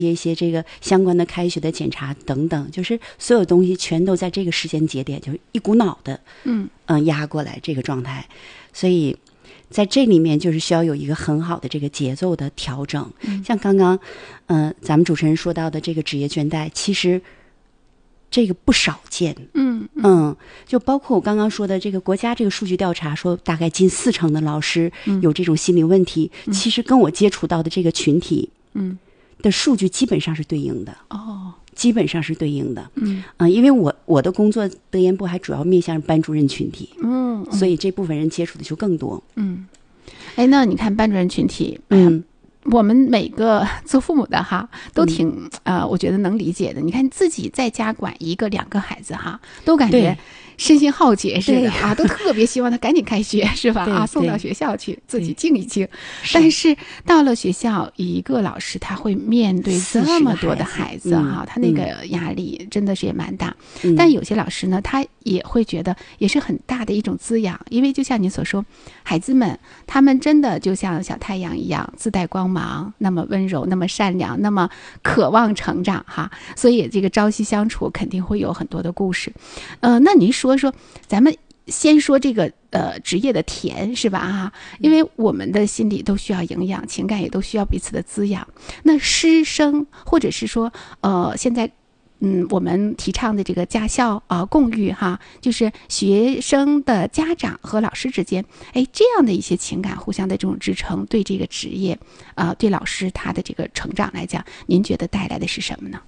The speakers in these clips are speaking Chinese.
一些这个相关的开学的检查等等，就是所有东西全都在这个时间节点，就是一股脑的压过来这个状态。所以在这里面就是需要有一个很好的这个节奏的调整。像刚刚咱们主持人说到的这个职业倦怠，其实这个不少见。就包括我刚刚说的这个国家这个数据调查说，大概近40%的老师有这种心理问题，其实跟我接触到的这个群体的数据基本上是对应的。基本上是对应的。因为我的工作德研部还主要面向班主任群体，所以这部分人接触的就更多。 那你看班主任群体，我们每个做父母的哈，都挺我觉得能理解的。你看自己在家管1个2个孩子哈，都感觉身心耗竭似的啊，都特别希望他赶紧开学，是吧？送到学校去，自己静一静。但是到了学校，一个老师他会面对这么多的孩子哈，他那个压力真的是也蛮大。但有些老师呢，他也会觉得也是很大的一种滋养，因为就像你所说，孩子们他们真的就像小太阳一样，自带光芒，那么温柔，那么善良，那么渴望成长哈。所以这个朝夕相处肯定会有很多的故事。那您说咱们先说这个职业的甜是吧因为我们的心理都需要营养，情感也都需要彼此的滋养。那师生或者是说现在我们提倡的这个家校共育哈，就是学生的家长和老师之间，这样的一些情感互相的这种支撑，对这个职业对老师他的这个成长来讲，您觉得带来的是什么呢？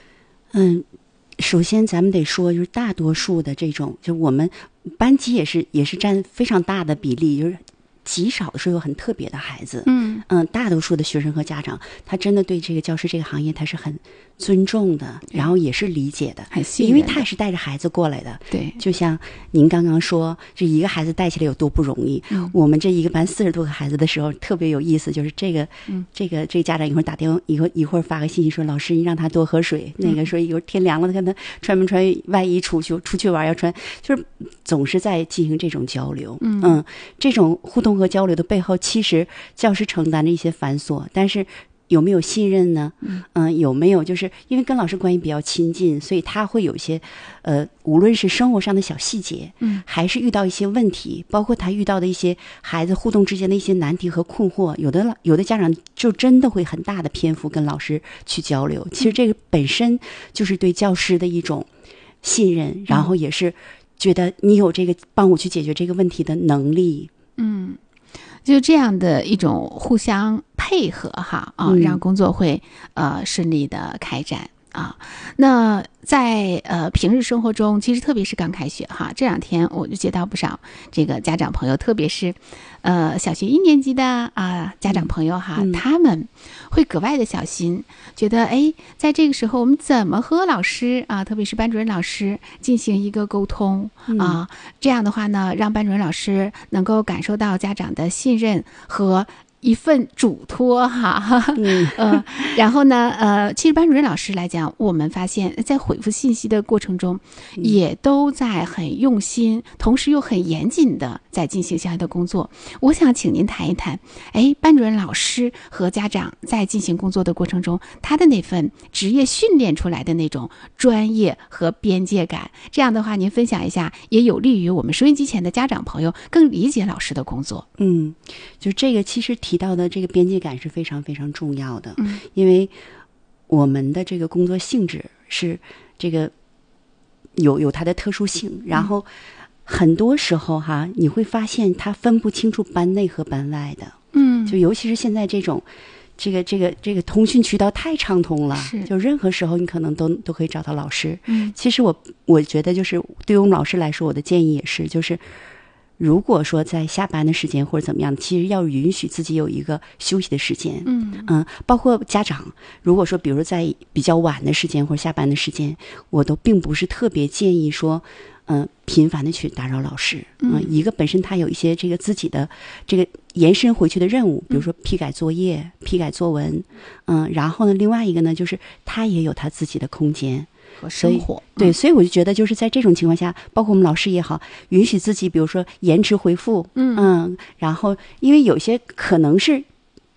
首先咱们得说，就是大多数的这种，就是我们班级也是占非常大的比例，就是极少的时候有很特别的孩子。大多数的学生和家长，他真的对这个教师这个行业他是很尊重的，然后也是理解的，因为他也是带着孩子过来的。 对， 就像您刚刚说，这一个孩子带起来有多不容易。我们这一个班40多个孩子的时候，特别有意思，就是这个家长一会儿打电话，一会儿发个信息说，老师你让他多喝水，那个说一会儿天凉了，看他穿没穿外衣出去玩要穿，就是总是在进行这种交流。这种互动和交流的背后，其实教师承担着一些繁琐，但是有没有信任呢？有没有就是因为跟老师关系比较亲近，所以他会有一些无论是生活上的小细节，还是遇到一些问题，包括他遇到的一些孩子互动之间的一些难题和困惑，有的家长就真的会很大的篇幅跟老师去交流。其实这个本身就是对教师的一种信任，然后也是觉得你有这个帮我去解决这个问题的能力。 就这样的一种互相配合哈让工作会顺利的开展那在平日生活中，其实特别是刚开学哈，这2天我就接到不少这个家长朋友，特别是小学1年级的家长朋友哈，他们会格外的小心，觉得在这个时候我们怎么和老师特别是班主任老师进行一个沟通这样的话呢，让班主任老师能够感受到家长的信任和一份嘱托然后呢其实班主任老师来讲，我们发现在回复信息的过程中也都在很用心，同时又很严谨的在进行相应的工作。我想请您谈一谈班主任老师和家长在进行工作的过程中，他的那份职业训练出来的那种专业和边界感，这样的话您分享一下，也有利于我们收音机前的家长朋友更理解老师的工作。 就这个其实提到的这个边界感是非常非常重要的。因为我们的这个工作性质是这个有它的特殊性，然后很多时候你会发现他分不清楚班内和班外的。就尤其是现在这种这个通讯渠道太畅通了，就任何时候你可能都可以找到老师。其实我觉得就是对于我们老师来说，我的建议也是，就是如果说在下班的时间或者怎么样，其实要允许自己有一个休息的时间。包括家长，如果说比如说在比较晚的时间或者下班的时间，我都并不是特别建议说频繁的去打扰老师。一个本身他有一些这个自己的这个延伸回去的任务，比如说批改作业、批改作文。然后呢，另外一个呢，就是他也有他自己的空间和生活。 对，所以我就觉得就是在这种情况下，包括我们老师也好，允许自己比如说延迟回复。然后因为有些可能是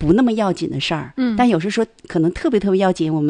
不那么要紧的事儿，但有时说可能特别特别要紧，我